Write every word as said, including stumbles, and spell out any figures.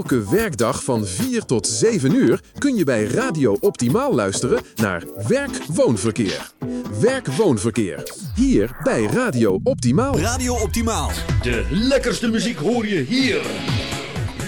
Elke werkdag van vier tot zeven uur kun je bij Radio Optimaal luisteren naar Werk-Woonverkeer. Werk-Woonverkeer. Hier bij Radio Optimaal. Radio Optimaal. De lekkerste muziek hoor je hier.